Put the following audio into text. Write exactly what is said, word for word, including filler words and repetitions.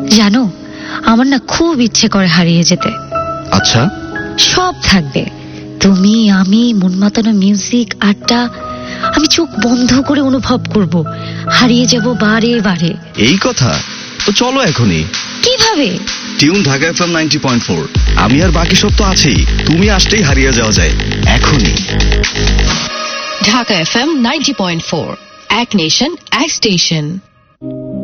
জানো, আমার না খুব ইচ্ছে করে হারিয়ে যেতে। আচ্ছা, সব থাকবে, তুমি, আমি, মন মাতানো মিউজিক, আড্ডা। আমি চোখ বন্ধ করে অনুভব করব, হারিয়ে যাব বারে বারে। এই কথা তো চলো এখনই। কিভাবে? Tune Dhaka FM ninety point four. আমি আর বাকি সব তো আছেই, তুমি আসতেই হারিয়ে যাওয়া যায় এখনই। Dhaka FM ninety point four, এক নেশন এক স্টেশন।